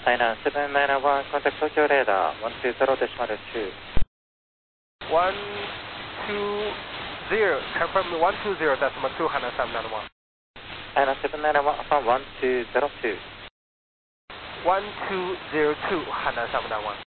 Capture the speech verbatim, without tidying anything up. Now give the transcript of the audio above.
China seven nine one, contact Tokyo radar one two zero decimal two. one two zero, confirm one two zero decimal two, Hana seven nine one. China seven nine one, from one two zero two. one two zero two, Hana seven nine one.